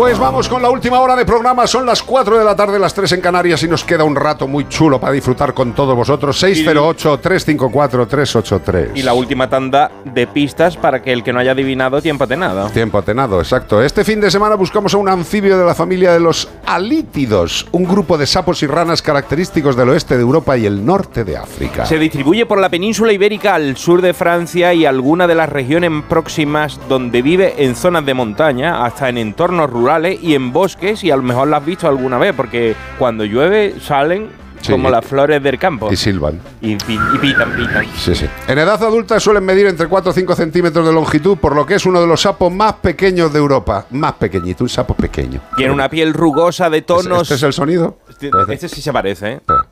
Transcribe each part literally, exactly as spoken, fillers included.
Pues vamos con la última hora de programa. Son las cuatro de la tarde, las tres en Canarias, y nos queda un rato muy chulo para disfrutar con todos vosotros. seis cero ocho, tres cinco cuatro, tres ocho tres. Y la última tanda de pistas para que el que no haya adivinado, tiempo atenado. Tiempo atenado, exacto. Este fin de semana buscamos a un anfibio de la familia de los alítidos, un grupo de sapos y ranas característicos del oeste de Europa y el norte de África. Se distribuye por la península ibérica al sur de Francia y alguna de las regiones próximas, donde vive en zonas de montaña, hasta en entornos rurales y en bosques, y a lo mejor lo has visto alguna vez, porque cuando llueve salen sí, como las flores del campo. Y silban. Y, y, y pitan, pitan. Sí, sí. En edad adulta suelen medir entre cuatro o cinco centímetros de longitud, por lo que es uno de los sapos más pequeños de Europa. Más pequeñito, un sapo pequeño. Tiene una piel rugosa de tonos... ¿Este es el sonido? Este, este sí se parece, ¿eh? Pues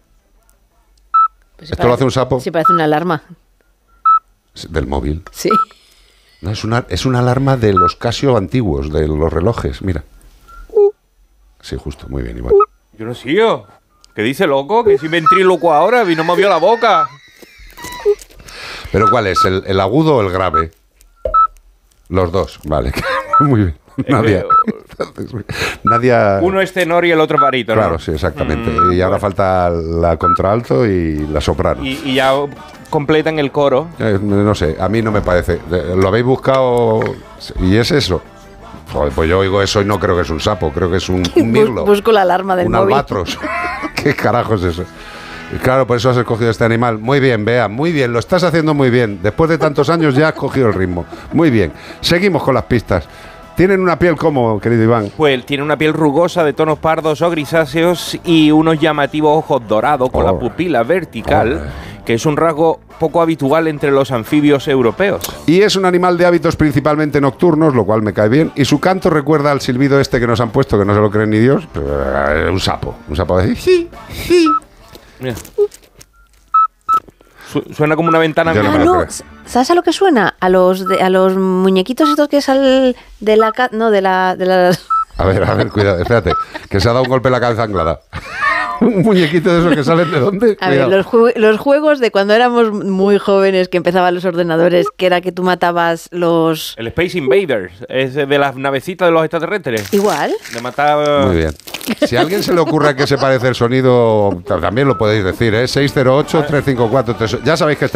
¿Esto parece, lo hace un sapo? Sí, parece una alarma. ¿Del móvil? Sí. No, es una, es una alarma de los Casio antiguos, de los relojes, mira. Sí, justo, muy bien, Iván. Yo no sigo. ¿Qué dice, loco? Que si ventríloco ahora y no me movió la boca. ¿Pero cuál es? ¿El, el agudo o el grave? Los dos, vale. Muy bien. Nadia. Nadia. Uno es tenor y el otro barítono. Claro, sí, exactamente. Mm, y ahora bueno. falta la contralto y la soprano. Y, y ya completan el coro. Eh, no sé, a mí no me parece. ¿Lo habéis buscado y es eso? Joder, pues yo oigo eso y no creo que es un sapo, creo que es un, un mirlo. Busco la alarma del un móvil. Un albatros. ¿Qué carajo es eso? Claro, por eso has escogido este animal. Muy bien, Bea, muy bien, lo estás haciendo muy bien. Después de tantos años ya has cogido el ritmo. Muy bien. Seguimos con las pistas. ¿Tienen una piel como, querido Iván? Pues tiene una piel rugosa de tonos pardos o grisáceos y unos llamativos ojos dorados con oh. la pupila vertical, oh. que es un rasgo poco habitual entre los anfibios europeos. Y es un animal de hábitos principalmente nocturnos, lo cual me cae bien, y su canto recuerda al silbido este que nos han puesto, que no se lo creen ni Dios, pero es un sapo, un sapo de sí, sí. Mira. Suena como una ventana. Yo no ah, me lo no. creo. ¿Sabes a lo que suena? A los de, a los muñequitos estos que salen de la ca- no de la de las. A ver, a ver, cuidado, espérate, que se ha dado un golpe en la cabeza anglada. Un muñequito de esos que salen de dónde? A Cuidado. ver, los, ju- los juegos de cuando éramos muy jóvenes, que empezaban los ordenadores, que era que tú matabas los... El Space Invaders, es de las navecitas de los extraterrestres. Igual. De matar... Muy bien. Si a alguien se le ocurre que se parece el sonido, también lo podéis decir, ¿eh? seis cero ocho, tres cinco cuatro, tres. Ya sabéis que este